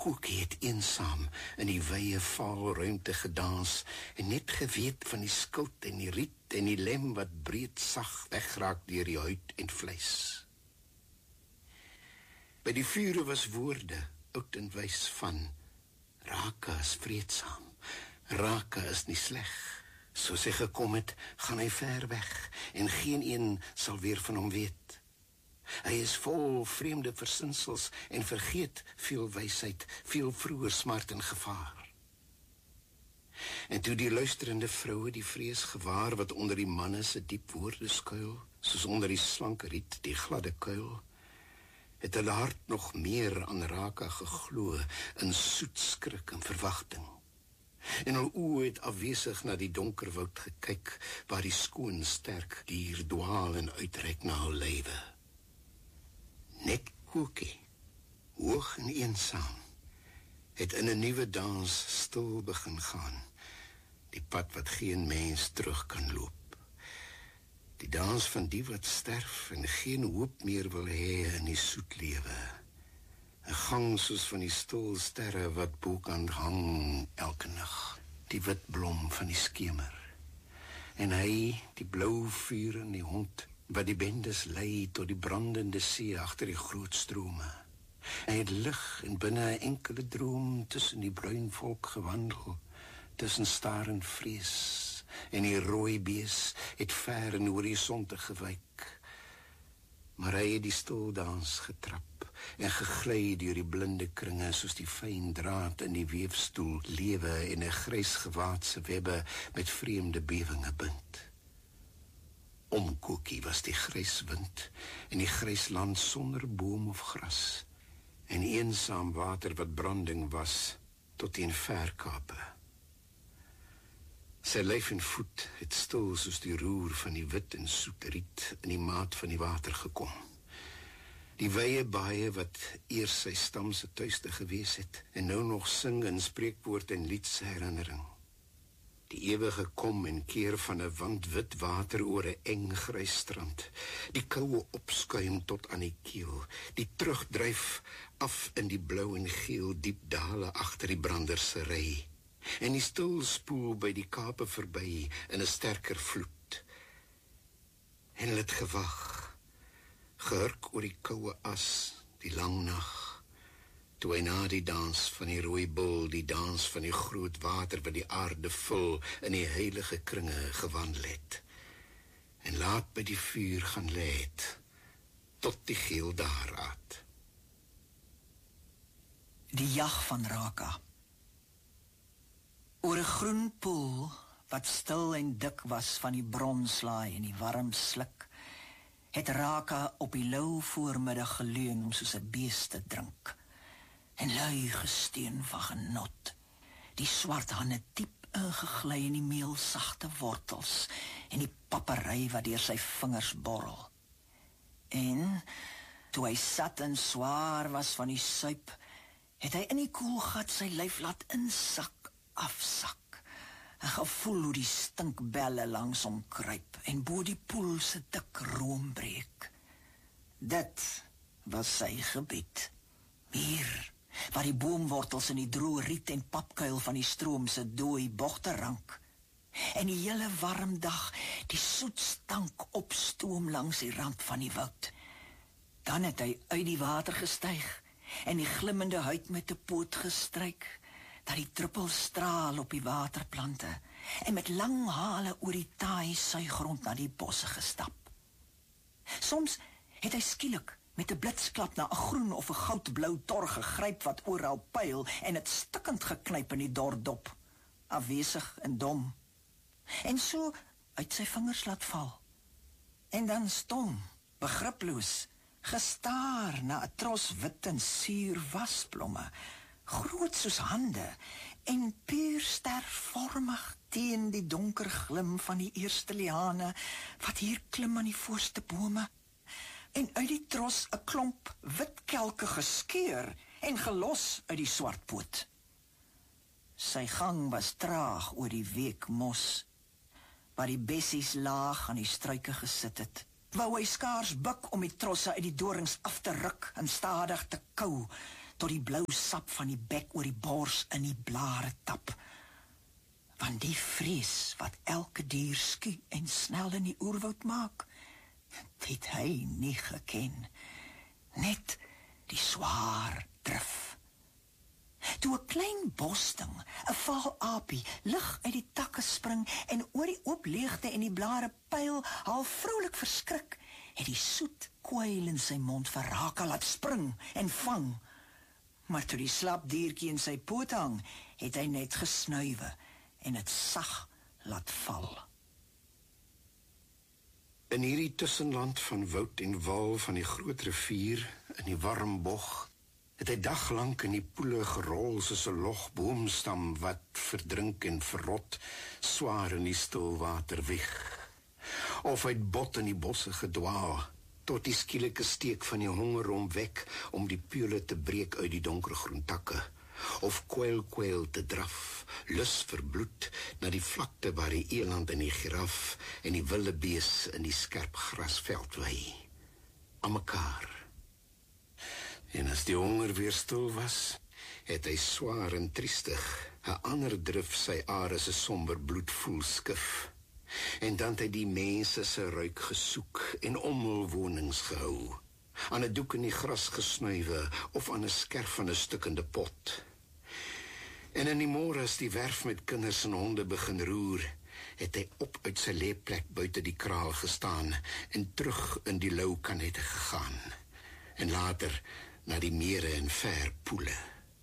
Koekie het eensaam in die wye vaal ruimte gedans en net geweet van die skuld en die riet en die lem wat breed sag wegraak deur die huid en vleis. By die vure was woorde, oud en wys van Raka is vreedsaam, Raka is nie sleg. Soos hy gekom het, gaan hy ver weg en geen een sal weer van hom weet. Hy is vol vreemde versinsels en vergeet veel wysheid, veel vroeër smart en gevaar. En toe die luisterende vroue die vrees gewaar wat onder die manne se diep woorde skuil, soos onder die slanke riet die gladde kuil, het hulle hart nog meer aan Raka geglo in soet skrik en verwagting. En hul oë het afwesig na die donker woud gekyk, waar die skoon sterk dier dwaal en uitreik na hul lywe. Net Koekie, hoog en eensaam, het in 'n nuwe dans stil begin gaan, die pad wat geen mens terug kan loop. Die dans van die wat sterf en geen hoop meer wil hê in die soet lewe. 'n gang soos van die stil sterre wat bo kan hang elke nag, die wit blom van die skemer. En hy, die blou vuur in die hond, wat die bendes lei tot die brandende see agter die groot strome. Hy het lig en binne 'n enkele droom tussen die bruin volk gewandel, tussen staar en vrees, en die rooi bees het ver in die horisonte gewyk. Maar hy het die stildans getrap en gegly deur die blinde kringe soos die fyn draad in die weefstoel lewe en 'n grys gewaadse webbe met vreemde bewinge bind. Om Koekie was die grys wind en die grys land sonder boom of gras en eensaam water wat branding was tot teen Verkape. Sy lyf en voet het stil soos die roer van die wit en soet riet in die maat van die water gekom. Die wye baie wat eers sy stam se tuiste gewees het en nou nog sing in spreekwoord en liedse herinnering. Die ewige kom en keer van 'n wandwit water oor 'n eng grys strand, die koue opskuim tot aan die keel, die terugdryf af in die blou en geel diep dale agter die branders se ry, en die stil spoel by die Kape verby in 'n sterker vloed. En hulle het gewag, gehurk oor die koue as, die lang nag, toe hy na die dans van die rooi bul, die dans van die groot water wat die aarde vul, in die heilige kringe gewandel het, en laat by die vuur gaan lê het, tot die geel daarraad. Die jag van Raka. Oor 'n groen poel, wat stil en dik was van die bronslaai en die warm sluk, het Raka op die lou voormiddag geleun om soos 'n bees te drink, en lui gesteun van genot, die swart hande diep ingegly in die meelsagte wortels, en die papery wat deur sy vingers borrel. En, toe hy sat en swaar was van die suip, het hy in die koelgat sy lyf laat insak, afsak, en gevoel hoe die stinkbelle langs hom kruip, en bo die poel se dik room breek. Dit was sy gebied, hier, waar die boomwortels in die droë riet en papkuil van die stroom se dooi bogte rank, en die hele warm dag die soet stank opstoom langs die rand van die woud. Dan het hy uit die water gestyg, en die glimmende huid met 'n poot gestryk, dat die druppels straal op die waterplante, en met lang hale oor die taai suigrond na die bosse gestap. Soms het hy skielik met 'n blitsklap na 'n groen of 'n goudblou tor gegryp wat oral pyl, en het stikkend geknyp in die dordop, afwesig en dom, en so uit sy vingers laat val, en dan stom, begriploos, gestaar na 'n tros wit en suur wasblomme, groot soos hande, en puur stervormig teen die donker glim van die eerste liane, wat hier klim aan die voorste bome, en uit die tros 'n klomp wit kelke geskeur, en gelos uit die swart poot. Sy gang was traag oor die week mos, waar die bessies laag aan die struike gesit het, wou hy skaars buk om die trosse uit die dorings af te ruk en stadig te kou, tot die blou sap van die bek oor die bors in die blare tap. Want die vrees wat elke dier skie en snel in die oerwoud maak, het hy nie geken. Net die swaar drif. Toe 'n klein bosding, 'n vaal aapie, lig uit die takke spring en oor die oop leegte en die blare pyl, half vrolik verskrik, het die soet kwyl in sy mond vir Raka laat spring en vang. Maar toe die slap diertjie in sy poot hang, het hy net gesnuiwe en het sag laat val. In hierdie tussenland van woud en wal van die groot rivier, in die warm bog, het hy daglank in die poele gerol soos 'n log boomstam wat verdrink en verrot, swaar in die stil water weg. Of hy het bot in die bosse gedwaal, tot die skielike steek van die honger omwek om die peule te breek uit die donkergroen takke. Of kwyl te draf, lus vir bloed, na die vlakte waar die eland en die giraf en die wilde bees in die skerp grasveld wy. Aan mekaar. En as die honger weer stil was, het hy swaar en triestig 'n ander drif sy are se somber bloed voel skif. En dan het hy die mense se ruik gesoek en om hul wonings gehou, aan 'n doek in die gras gesnuiwe of aan 'n skerf van 'n stukkende pot. En in die môre as die werf met kinders en honde begin roer, het hy op uit sy leeplek buite die kraal gestaan en terug in die lou kanette gegaan. En later na die mere en ver poele.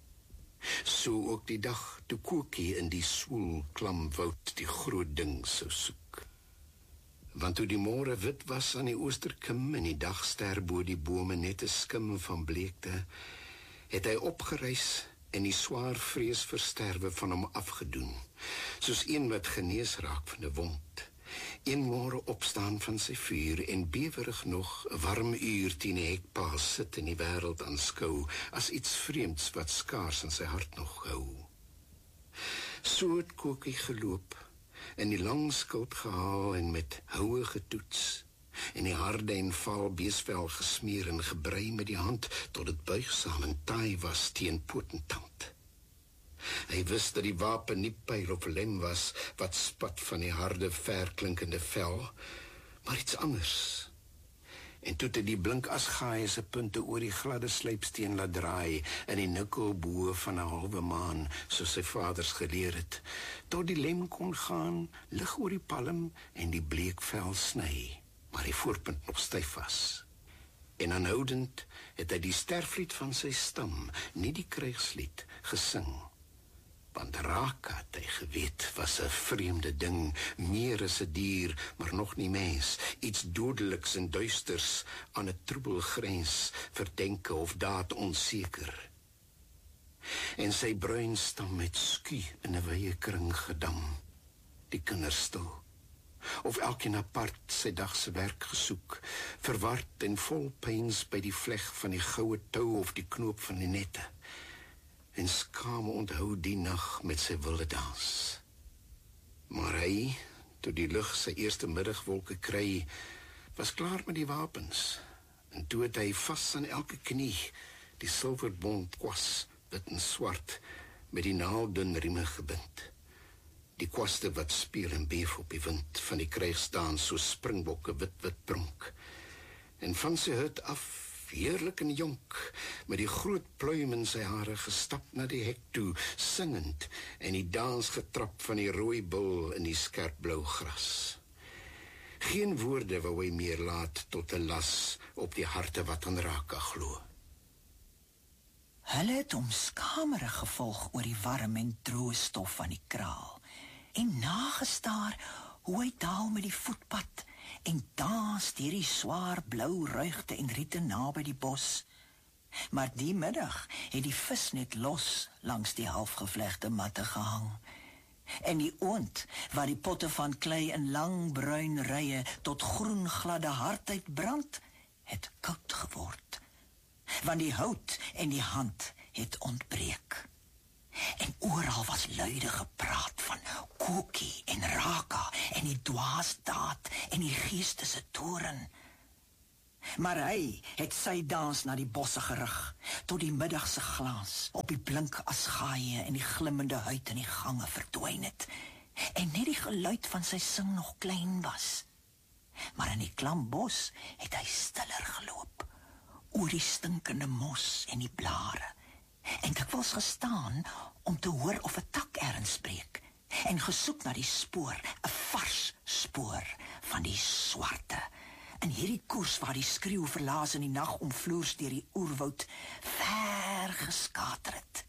So ook die dag toe Koekie in die swoel klam woud die groot ding sou soek. Want toe die môre wit was aan die oosterkim en die dagster bo die bome net 'n skim van bleekte, het hy opgereis en die swaar vrees versterwe van hom afgedoen, soos een wat genees raak van 'n wond. Een môre opstaan van sy vuur en bewerig nog 'n warm uur teen die hekpaal sit en die wêreld aanskou as iets vreemds wat skaars in sy hart nog hou. So het Koekie geloop, in die lang skild gehaal en met houe getoets, en die harde en vaal beesvel gesmeer en gebrei met die hand tot dit buigsaam en taai was teen potentand. Hy wist dat die wapen nie pyl of lem was wat spat van die harde, verklinkende vel, maar iets anders. En toe het die blink asgaai se punte oor die gladde slypsteen laat draai in die nikkelboë van 'n halwe maan, soos sy vaders geleer het, tot die lem kon gaan, lig oor die palm en die bleek vel sny, maar die voorpunt nog styf was. En aanhoudend het hy die sterflied van sy stam, nie die krygslied, gesing. Want Raka, het hy geweet, was 'n vreemde ding, meer as 'n dier, maar nog nie mens, iets dodeliks en duisters, aan 'n troebel grens, verdenke of daad onseker. En sy bruin stam het skie in 'n wye kring gedam, die kinders stil, of elkeen apart sy dag se werk gesoek, verward en vol pyns by die vleg van die goue tou of die knoop van die nette. En skaam onthou die nag met sy wilde dans. Maar hy, toe die lug sy eerste middagwolke kry, was klaar met die wapens, en toe het hy vas aan elke knie die silverbond kwas, wit en swart, met die naaldun rieme gebind. Die kwaste wat speel en beef op die wind van die krygsdans, so springbokke wit pronk. En van sy hut af, heerlik en jonk, met die groot pluim in sy hare gestap na die hek toe, singend, en die dans getrap van die rooi bul in die skerp blou gras. Geen woorde wou hy meer laat tot 'n las op die harte wat aan Raka glo. Hulle het hom skamerig gevolg oor die warm en droë stof van die kraal, en nagestaar hoe hy daal met die voetpad, en dans deur die swaar blou ruigte en riete naby die bos. Maar die middag het die vis net los langs die halfgevlegte matte gehang. En die oond, waar die potte van klei in lang bruin rye tot groen gladde hardheid brand, het koud geword. Want die hout en die hand het ontbreek. En oral was luide gepraat van Koekie en Raka en die dwaasdaad en die geeste se toren. Maar hy het sy dans na die bosse gerig, tot die middagse glans op die blink asgaaie en die glimmende huid in die gange verdwyn het, en net die geluid van sy sing nog klein was. Maar in die klambos het hy stiller geloop, oor die stinkende mos en die blare, en dikwels gestaan om te hoor of 'n tak ergens breek, en gesoek na die spoor, 'n vars spoor van die swarte. In hierdie koers waar die skreeu verlaas in die nag omvloers deur die oerwoud ver geskater het.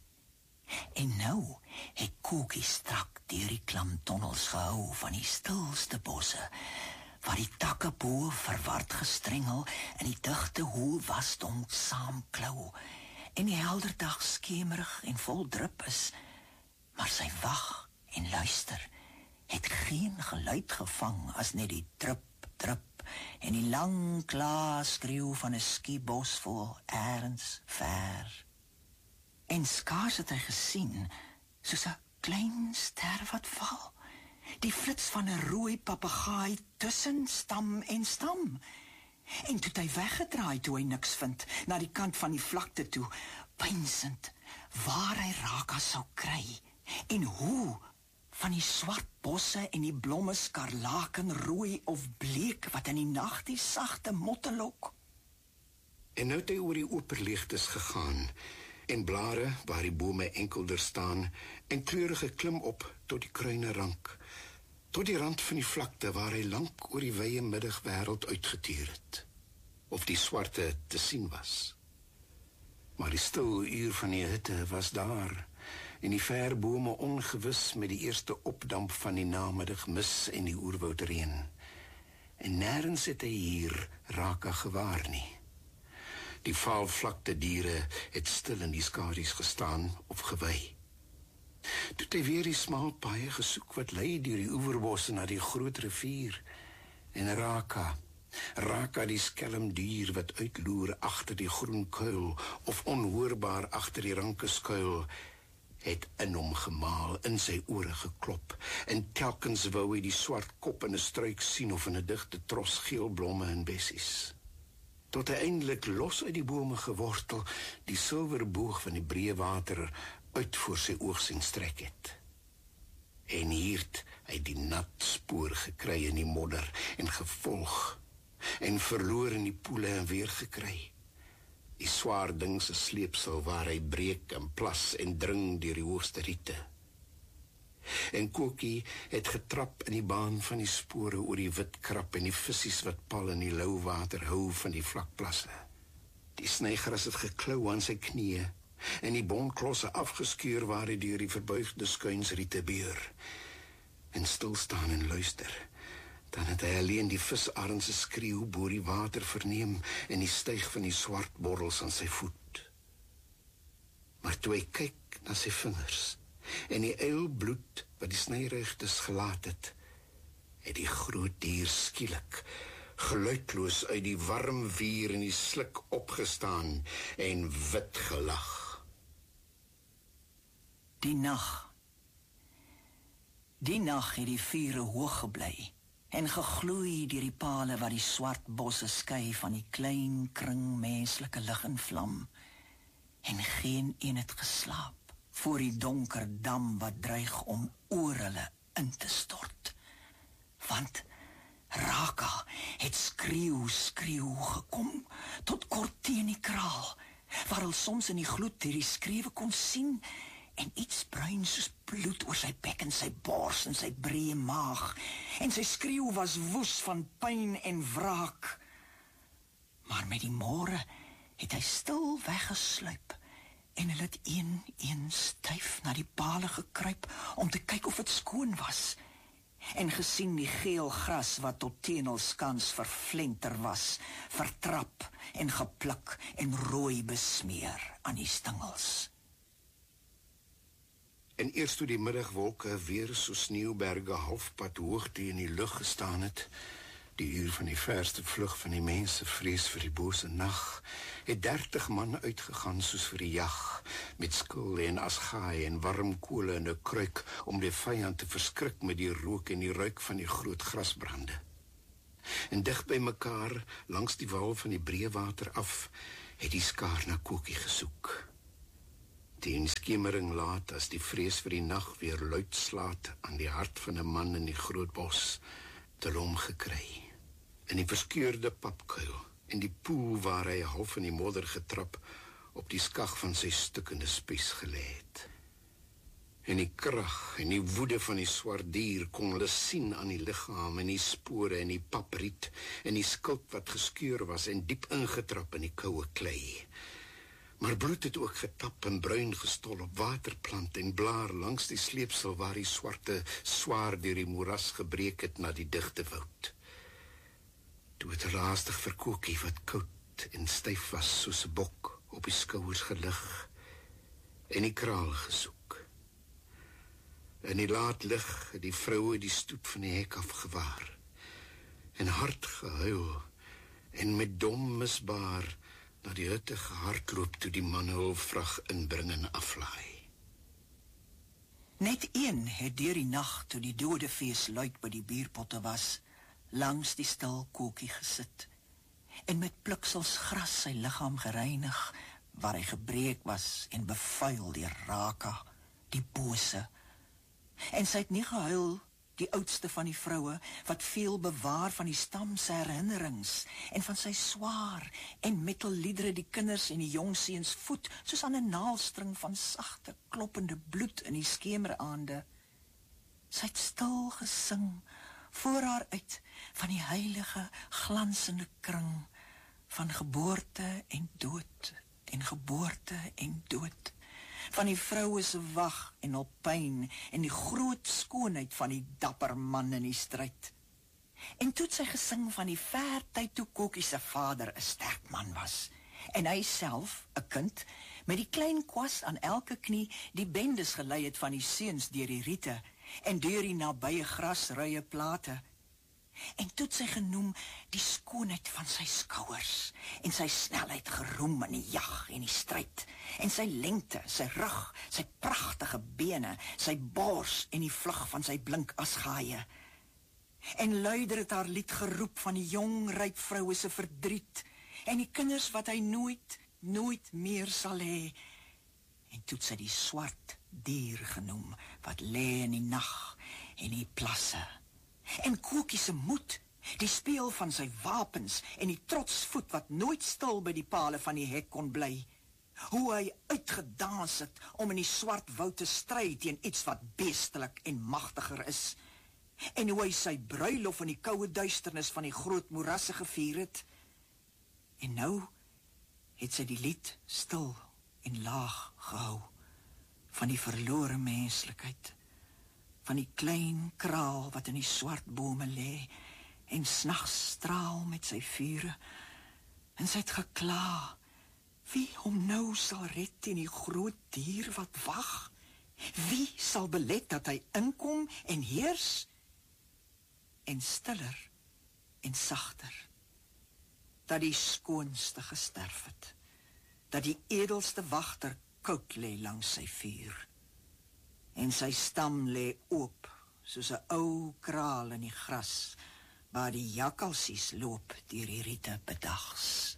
En nou het Koekie strak deur die klamtonnels gehou van die stilste bosse, waar die takke bo verward gestrengel in die digte hoë wasdonk saamklou, en die helder dag skemerig en vol drup is, maar sy wag en luister het geen geluid gevang as net die drup, drup en die lang klaarskreeu van 'n skiebos vol eers ver. En skaars het hy gesien, soos 'n klein ster wat val, die flits van 'n rooi papegaai tussen stam en stam. En toe het hy weggedraai toe hy niks vind, na die kant van die vlakte toe, pynsend waar hy Raka sou kry, en hoe van die swart bosse en die blomme skarlaken rooi of bleek wat in die nag die sagte motte lok. En nou het hy oor die operleegtes gegaan, en blare waar die bome enkelder staan, en kleurige klim op tot die kruine rank, tot die rand van die vlakte waar hy lank oor die wye middagwêreld uitgetuur het, of die swarte te sien was. Maar die stil uur van die hitte was daar, en die verbome ongewis met die eerste opdamp van die namiddagmis en die oerwoudreën. En nêrens het hy hier Raka gewaar nie. Die vaalvlakte diere het stil in die skadu's gestaan of gewy. Toe het hy weer die smal paaie gesoek wat lei deur die oeverbosse na die groot rivier. En Raka die skelm dier wat uitloer agter die groen kuil of onhoorbaar agter die ranke skuil, het in hom gemaal, in sy ore geklop, en telkens wou hy die swart kop in 'n struik sien of in 'n digte tros geel blomme en bessies. Tot hy eindelik los uit die bome gewortel, die silwerboog van die breë water uit voor sy oog sien strek het. En hier het hy die nat spoor gekry in die modder en gevolg, en verloor in die poele en weer gekry. Die swaar ding se sleepsel waar hy breek en plas en dring deur die hoogste riete. En Koekie het getrap in die baan van die spore oor die wit krap en die vissies wat pal in die lou water hou van die vlakplasse. Die snygras het geklou aan sy knieë en die bonklosse afgeskeur waar hy deur die verbuigde skuinsriete beur. En stil staan en luister. Dan het hy alleen die visarend se skreeu bo die water verneem en die styg van die swart borrels aan sy voet. Maar toe hy kyk na sy vingers en die eilbloed wat die snyrigtes gelaat het, het die groot dier skielik, geluidloos uit die warm vuur en die sluk opgestaan en wit gelag. Die nag het die vure hoog gebly en gegloei deur die pale wat die swart bosse skei van die klein kring menslike lig en vlam, en geen een het geslaap voor die donker dam wat dreig om oor hulle in te stort. Want Raka het skreeu gekom tot kort teen die kraal, waar hy soms in die gloed deur die skreewe kon sien, en iets bruin soos bloed oor sy bek en sy bors en sy breë maag, en sy skreeu was woes van pyn en wraak. Maar met die môre het hy stil weggesluip, en hulle het een styf na die pale gekruip om te kyk of dit skoon was, en gesien die geel gras wat tot teen hul skans verflenter was, vertrap en gepluk en rooi besmeer aan die stingels. En eers toe die middagwolke weer so sneeuberge halfpad hoogte in die lug gestaan het, die uur van die verste vlug van die mense vrees vir die bose nag, het 30 man uitgegaan soos vir die jag, met skil en asgaai en warm kole in 'n kruik, om die vyand te verskrik met die rook en die ruik van die groot grasbrande. En dig by mekaar, langs die wal van die breewater af, het die skaar na Koekie gesoek. Teen skemering laat, as die vrees vir die nag weer luid slaat aan die hart van 'n man in die groot bos, te hom gekry. In die verskeurde papkuil, en die poel waar hy half in die modder getrap, op die skag van sy stukkende spies gelê het. En die krag en die woede van die swart dier kon hulle sien aan die liggaam en die spore en die papriet en die skild wat geskeur was en diep ingetrap in die koue klei. Maar bloed het ook getap en bruin gestol op waterplant en blaar langs die sleepsel waar die swarte swaar deur die moeras gebreek het na die digte woud. Toe het haastig vir Koekie wat koud en styf was soos 'n bok op die skouers gelig en die kraal gesoek. In die laat lig het die vroue die stoet van die hek afgewaar en hard gehuil en met dom misbaar na die hutte gehardloop toe die manne hul vrag inbring en aflaai. Net een het deur die nag toe die dodefees luid by die bierpotte was, langs die stil Koekie gesit en met pluksels gras sy liggaam gereinig waar hy gebreek was en bevuil deur Raka, die bose. En sy het nie gehuil, die oudste van die vroue, wat veel bewaar van die stam se herinnerings en van sy swaar en metalliedere die kinders en die jongseuns voed, soos aan 'n naalstring van sagte, kloppende bloed in die skemeraande. Sy het stil gesing voor haar uit van die heilige, glansende kring van geboorte en dood en geboorte en dood. Van die vroue se wag en hul pyn en die groot skoonheid van die dapper man in die stryd. En toe het sy gesing van die ver tyd toe Koekie se vader 'n sterk man was en hy self, 'n kind, met die klein kwas aan elke knie die bendes gelei het van die seuns deur die riete en deur die nabye grasruie plate. En toe het sy genoem die skoonheid van sy skouers en sy snelheid geroem in die jag en die stryd en sy lengte, sy rug, sy pragtige bene, sy bors en die vlug van sy blink asgaaie. En luider het haar lied geroep van die jong ryp vroue se verdriet en die kinders wat hy nooit meer sal hê. En toe het sy die swart dier genoem wat lê in die nag en die plasse. En Koekie se moed, die speel van sy wapens en die trotsvoet wat nooit stil by die pale van die hek kon bly. Hoe hy uitgedans het om in die swart woud te stry teen iets wat beestelik en magtiger is. En hoe hy sy bruilof in die koue duisternis van die groot moerasse gevier het. En nou het sy die lied stil en laag gehou van die verlore menslikheid. Van die klein kraal wat in die swart bome lê en snags straal met sy vure. En sy het gekla, wie hom nou sal red teen die groot dier wat wag? Wie sal belet dat hy inkom en heers? En stiller en sagter, dat die skoonste gesterf het, dat die edelste wagter koud lê langs sy vuur. En sy stam lê oop, soos 'n ou kraal in die gras, waar die jakkalsies loop deur die riete bedags.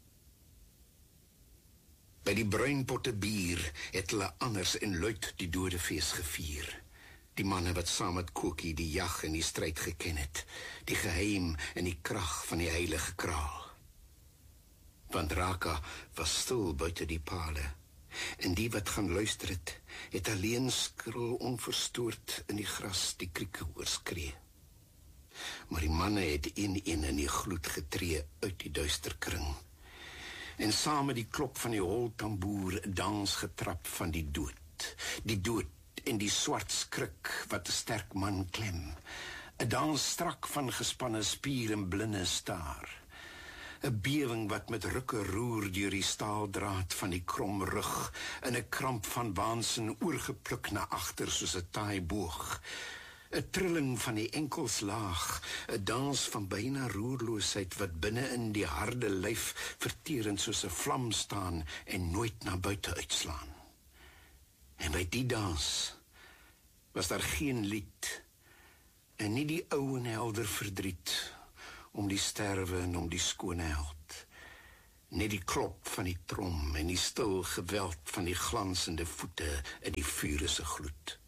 By die bruinpotte bier het hulle anders en luid die dodefees gevier. Die manne wat saam met Koekie die jag en die stryd geken het, die geheim en die krag van die heilige kraal. Want Raka was stil buite die pale, en die wat gaan luister het alleen skril onverstoord in die gras die krieke oorskree. Maar die manne het een in die gloed getree uit die duister kring, en saam met die klop van die holtamboer 'n dans getrap van die dood en die swart skrik wat 'n sterk man klem, 'n dans strak van gespanne spier en blinde staar, 'n bewing wat met rukke roer deur die staaldraad van die krom rug, in 'n kramp van waansin oorgepluk na agter soos 'n taai boog, 'n trilling van die enkels laag, 'n dans van byna roerloosheid wat binne in die harde lyf verterend soos 'n vlam staan en nooit na buite uitslaan. En by die dans was daar geen lied en nie die ou en helder verdriet om die sterwe en om die skone held. Net die klop van die trom en die stil geweld van die glansende voete in die vure se gloed.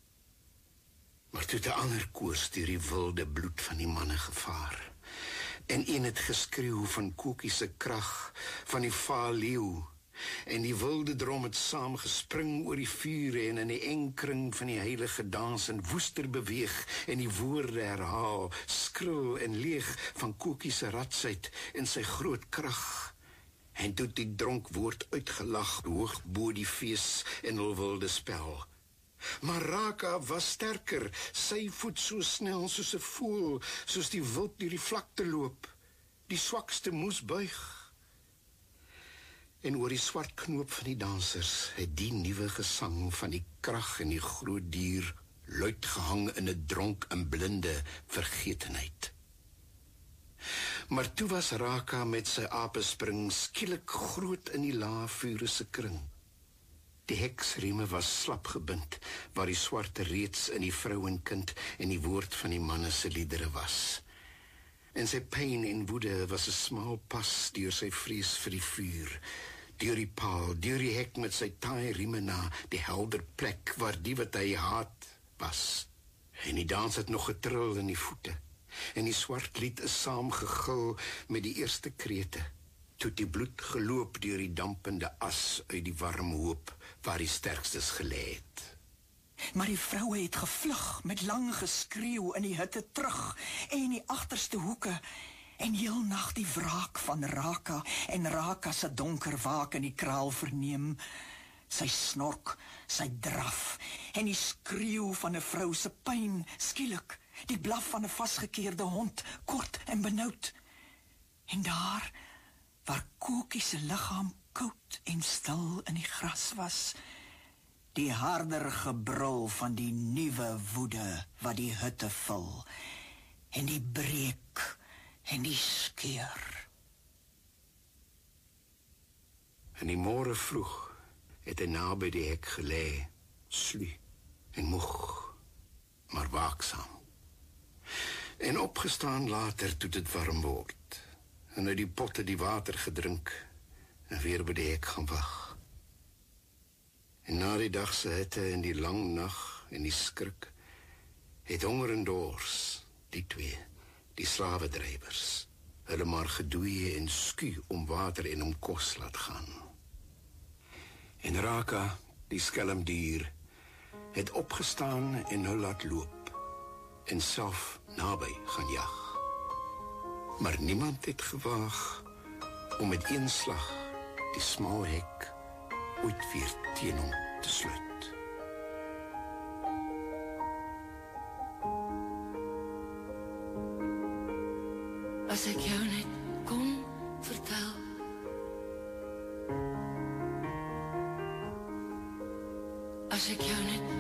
Maar toe 'n ander koors deur die wilde bloed van die manne gevaar. En een het geskreeu van Kokie se krag, van die vaal leeu, en die wilde drom het saam gespring oor die vure en in die enkring van die heilige dans en woester beweeg en die woorde herhaal, skril en leeg van Kokie se ratsheid en sy groot krag. En toe die dronkwoord uitgelag hoog bo die fees en hul wilde spel. Maar Raka was sterker, sy voet so snel soos 'n voël, soos die wild deur die vlakte loop. Die swakste moes buig. En oor die swart knoop van die dansers het die nuwe gesang van die krag en die groot dier luid gehang in 'n dronk en blinde vergetenheid. Maar toe was Raka met sy apespring skielik groot in die lae vure se kring. Die heksrieme was slap gebind, waar die swarte reeds in die vrou en kind en die woord van die manne se liedere was. En sy pyn en woede was 'n smal pas deur sy vrees vir die vuur, deur die paal, deur die hek met sy taai rieme na die helder plek waar die wat hy haat was. En die dans het nog getril in die voete, en die swart lied is saamgegil met die eerste krete, toe die bloed geloop deur die dampende as uit die warm hoop waar die sterkstes gelê het. Maar die vroue het gevlug met lang geskreeu in die hitte terug en die agterste hoeke en heel nag die wraak van Raka en Raka se donker waak in die kraal verneem. Sy snork, sy draf en die skreeu van 'n vrou se pyn skielik, die blaf van 'n vasgekeerde hond, kort en benoud. En daar, waar Kokie se liggaam koud en stil in die gras was, die harder gebrul van die nuwe woede wat die hutte vul, en die breek en die skeur. En die môre vroeg het hy naby die hek gelê, slu en moeg, maar waaksaam. En opgestaan later toe dit warm word, en uit die potte die water gedrink, en weer by die hek gaan wag. En na die dag se hitte en die lang nag en die skrik, het honger en dors, die twee, die slawedrywers, hulle maar gedoei en sku om water en om kos laat gaan. En Raka, die skelmdier, het opgestaan en hulle laat loop, en self naby gaan jag. Maar niemand het gewaag om met een slag die smal hek ooit weer teen hom te sluit. As ek jou net kon vertel, as ek jou net